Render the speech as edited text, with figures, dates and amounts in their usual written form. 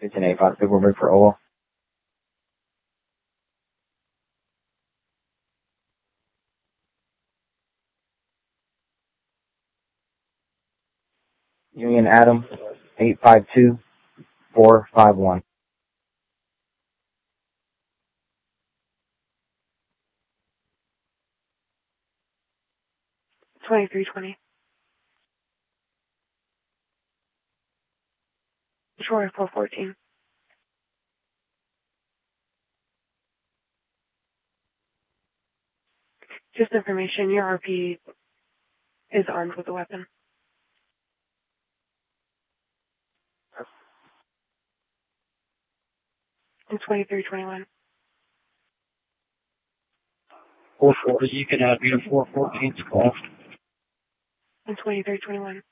It's an 8-5 Super Big for oil. Union Adam, 852-451. $23.20. Troy 414. Just information, your RP is armed with a weapon. And 2321. 440, you can have unit 414's call. And 2321.